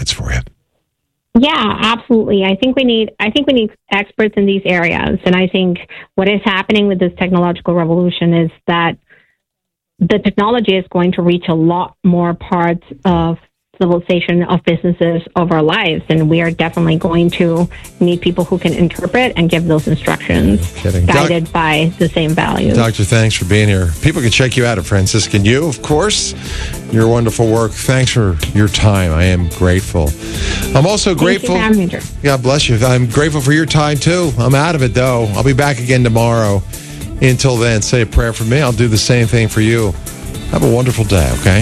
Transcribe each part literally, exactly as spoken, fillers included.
thoughts for you. Yeah, absolutely. I think we need I think we need experts in these areas. And I think what is happening with this technological revolution is that the technology is going to reach a lot more parts of civilization, of businesses, of our lives. And we are definitely going to need people who can interpret and give those instructions, Kidding. guided Doc- by the same values. Doctor, thanks for being here. People can check you out at Franciscan U, of course. Your wonderful work. Thanks for your time. I am grateful. I'm also Thank grateful. You for having me, Drew. God bless you. I'm grateful for your time, too. I'm out of it, though. I'll be back again tomorrow. Until then, say a prayer for me. I'll do the same thing for you. Have a wonderful day, okay?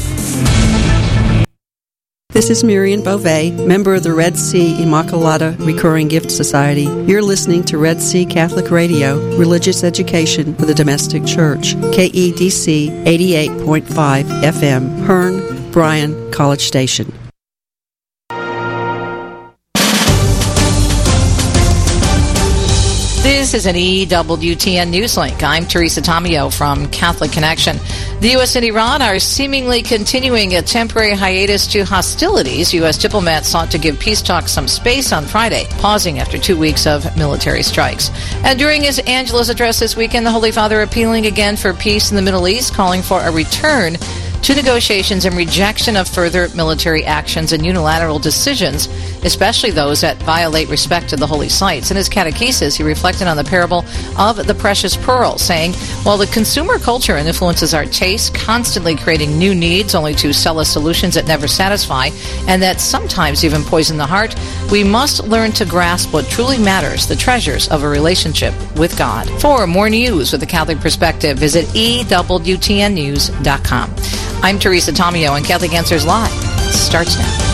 This is Miriam Beauvais, member of the Red Sea Immaculata Recurring Gift Society. You're listening to Red Sea Catholic Radio, religious education for the domestic church. K E D C eighty-eight point five F M, Hearn, Bryan, College Station. This is an E W T N Newslink. I'm Teresa Tomeo from Catholic Connection. The U S and Iran are seemingly continuing a temporary hiatus to hostilities. U S diplomats sought to give peace talks some space on Friday, pausing after two weeks of military strikes. And during his Angelus address this weekend, the Holy Father appealing again for peace in the Middle East, calling for a return to negotiations and rejection of further military actions and unilateral decisions, especially those that violate respect to the holy sites. In his catechesis, he reflected on the parable of the precious pearl, saying, while the consumer culture influences our taste, constantly creating new needs only to sell us solutions that never satisfy, and that sometimes even poison the heart, we must learn to grasp what truly matters, the treasures of a relationship with God. For more news with a Catholic perspective, visit E W T N news dot com. I'm Teresa Tomeo, and Catholic Answers Live starts now.